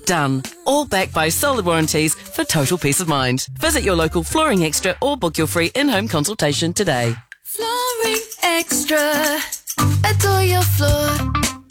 Done. All backed by solid warranties for total peace of mind. Visit your local Flooring Extra or book your free in-home consultation today. Flooring Extra. Adore your floor.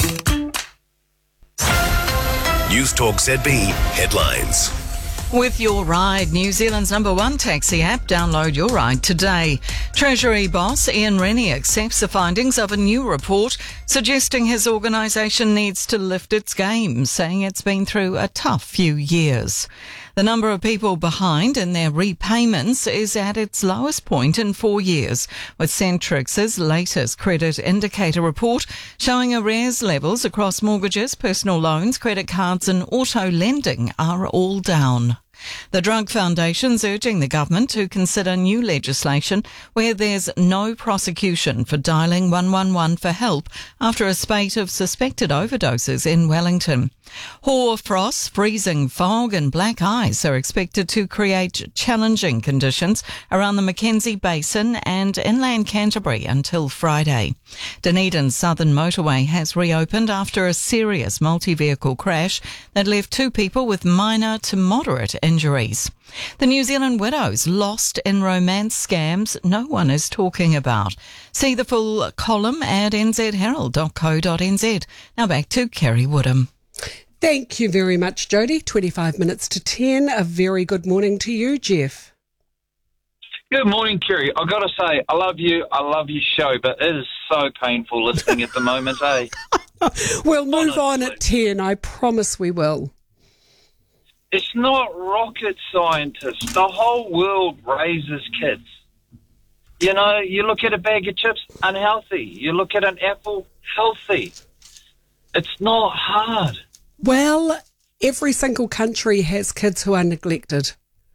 News Talk ZB headlines. With Your Ride, New Zealand's #1 taxi app, download Your Ride today. Treasury boss Ian Rennie accepts the findings of a new report suggesting his organisation needs to lift its game, saying it's been through a tough few years. The number of people behind in their repayments is at its lowest point in 4 years, with Centrix's latest credit indicator report showing arrears levels across mortgages, personal loans, credit cards and auto lending are all down. The Drug Foundation's urging the government to consider new legislation where there's no prosecution for dialing 111 for help after a spate of suspected overdoses in Wellington. Hoar frost, freezing fog and black ice are expected to create challenging conditions around the Mackenzie Basin and inland Canterbury until Friday. Dunedin's southern motorway has reopened after a serious multi-vehicle crash that left 2 people with minor to moderate injuries. The New Zealand widows lost in romance scams no one is talking about. See the full column at nzherald.co.nz. Now back to Kerry Woodham. Thank you very much, Jodie. 25 minutes to 10. A very good morning to you, Jeff. Good morning, Kerry. I've got to say, I love you. I love your show, but it is so painful listening at the moment, eh? We'll move on at 10. I promise we will. It's not rocket scientists. The whole world raises kids. You know, you look at a bag of chips, unhealthy. You look at an apple, healthy. It's not hard. Well, every single country has kids who are neglected.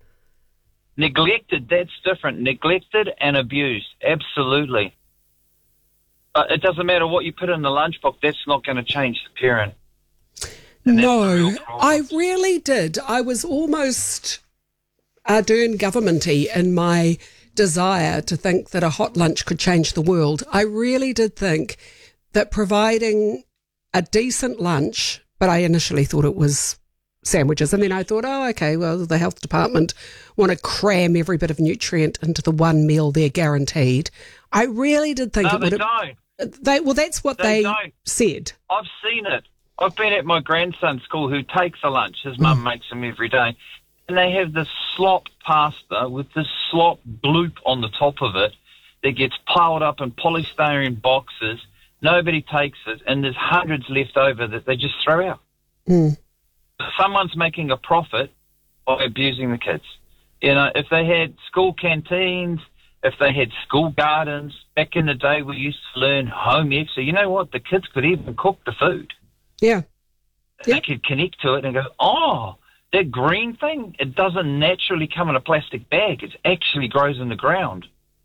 Neglected, that's different. Neglected and abused, absolutely. It doesn't matter what you put in the lunchbox, that's not going to change the parent. No, I really did. I was almost Ardern government-y in my desire to think that a hot lunch could change the world. I really did think that providing a decent lunch, but I initially thought it was sandwiches. And then I thought, oh, okay, well, the health department want to cram every bit of nutrient into the one meal they're guaranteed. I really did think it would have... Well, that's what they said. I've seen it. I've been at my grandson's school who takes a lunch. His mum makes him every day. And they have this slop pasta with this slop bloop on the top of it that gets piled up in polystyrene boxes. Nobody takes it, and there's hundreds left over that they just throw out. Someone's making a profit by abusing the kids. You know, if they had school canteens, if they had school gardens, back in the day we used to learn home ec, so you know what, the kids could even cook the food. Yeah. They could connect to it and go, oh, that green thing, it doesn't naturally come in a plastic bag. It actually grows in the ground.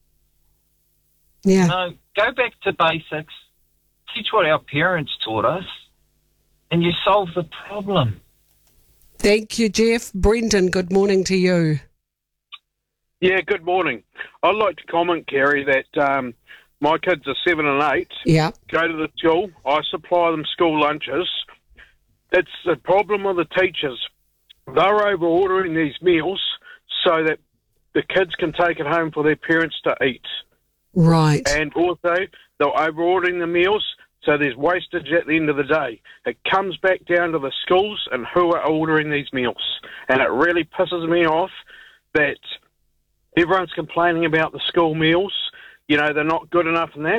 Yeah. No, go back to basics. Teach what our parents taught us, and you solve the problem. Thank you, Jeff. Brendan, good morning to you. Yeah, good morning. I'd like to comment, Kerry, that my kids are 7 and 8. Yeah. Go to the school. I supply them school lunches. It's the problem with the teachers. They're over-ordering these meals so that the kids can take it home for their parents to eat. Right. And also, they're over-ordering the meals, so there's wastage at the end of the day. It comes back down to the schools and who are ordering these meals. And it really pisses me off that everyone's complaining about the school meals. You know, they're not good enough and that.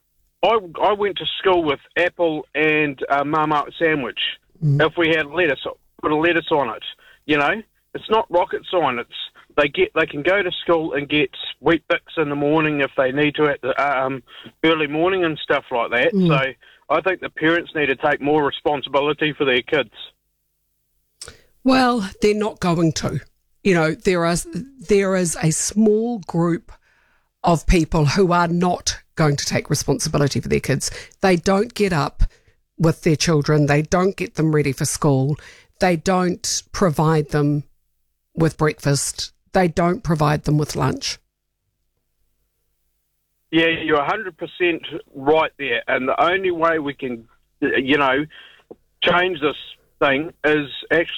I went to school with apple and a Marmite sandwich. If we had lettuce, put a lettuce on it. You know, it's not rocket science. They can go to school and get Wheat Bix in the morning if they need to at the early morning and stuff like that. So I think the parents need to take more responsibility for their kids. Well, they're not going to. You know, there is a small group of people who are not going to take responsibility for their kids. They don't get up with their children. They don't get them ready for school. They don't provide them with breakfast. They don't provide them with lunch. Yeah, you're 100% right there. And the only way we can, you know, change this thing is actually